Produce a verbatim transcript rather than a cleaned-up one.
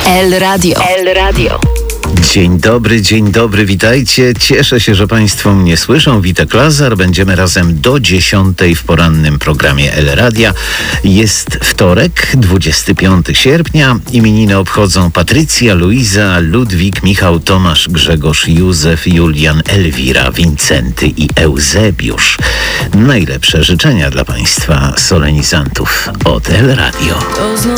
El Radio. El Radio. Dzień dobry, dzień dobry, witajcie. Cieszę się, że Państwo mnie słyszą. Witek Lazar. Będziemy razem do dziesiątej w porannym programie El Radia. Jest wtorek, dwudziestego piątego sierpnia. Imieniny obchodzą Patrycja, Luiza, Ludwik, Michał, Tomasz, Grzegorz, Józef, Julian, Elwira, Wincenty i Eusebiusz. Najlepsze życzenia dla Państwa solenizantów od El Radio.